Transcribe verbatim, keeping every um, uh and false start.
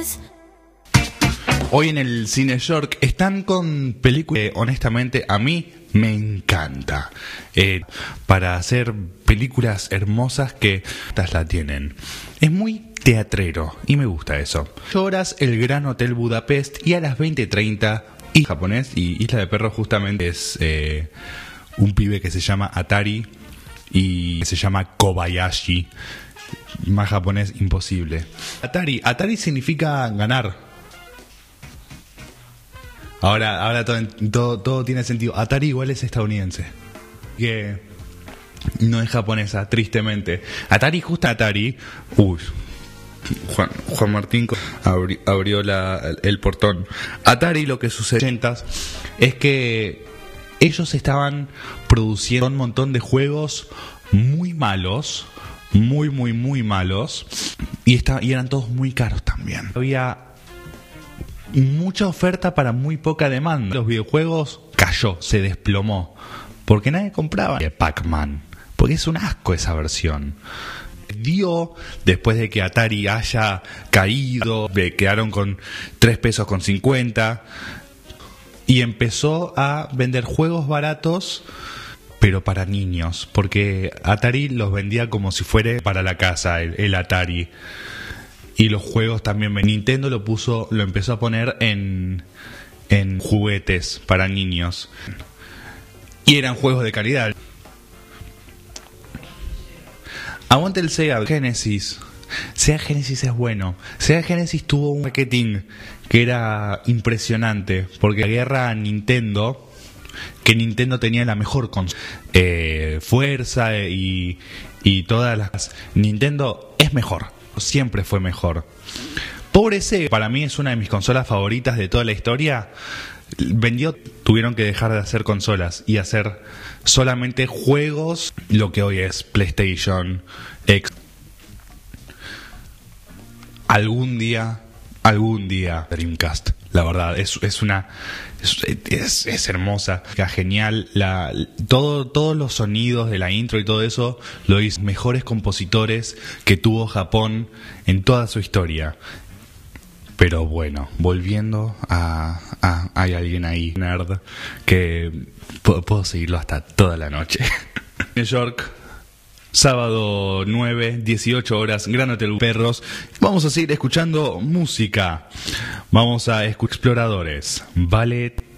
Hoy en el Cine York están con películas que honestamente a mí me encanta. Eh, para hacer películas hermosas que estas la tienen. Es muy teatrero y me gusta eso. ocho horas el Gran Hotel Budapest y a las veinte treinta y japonés y Isla de Perros justamente es eh, un pibe que se llama Atari y se llama Kobayashi. Más japonés imposible. Atari, Atari significa ganar. Ahora, ahora todo, todo, todo tiene sentido. Atari igual es estadounidense. Que no es japonesa, tristemente. Atari, justo Atari. Uy. Juan, Juan Martín abri, abrió la, el portón. Atari, lo que sucede en los ochentas es que ellos estaban produciendo un montón de juegos muy malos. Muy, muy, muy malos. Y, está, y eran todos muy caros también. Había mucha oferta para muy poca demanda. Los videojuegos cayó, se desplomó, porque nadie compraba Pac-Man, porque es un asco esa versión. Dio, después de que Atari haya caído, quedaron con tres pesos con cincuenta y empezó a vender juegos baratos, pero para niños, porque Atari los vendía como si fuera para la casa, el, el Atari. Y los juegos también. Nintendo lo puso, lo empezó a poner en, en juguetes para niños. Y eran juegos de calidad. Aguante el Sega Genesis. Sega Genesis es bueno. Sega Genesis tuvo un marketing que era impresionante. Porque la guerra a Nintendo, que Nintendo tenía la mejor consola, eh, fuerza y, y todas las... Nintendo es mejor. Siempre fue mejor. Pobre Sega, para mí es una de mis consolas favoritas de toda la historia. Vendió, tuvieron que dejar de hacer consolas y hacer solamente juegos, lo que hoy es PlayStation, Xbox. Algún día, algún día Dreamcast. La verdad, es, es una es, es, es hermosa, genial. La, todo, todos los sonidos de la intro y todo eso lo hizo mejores compositores que tuvo Japón en toda su historia. Pero bueno, volviendo a, a hay alguien ahí, nerd, que puedo, puedo seguirlo hasta toda la noche. New York. Sábado nueve, dieciocho horas, Gran Hotel Perros. Vamos a seguir escuchando música. Vamos a escuchar Exploradores, Ballet.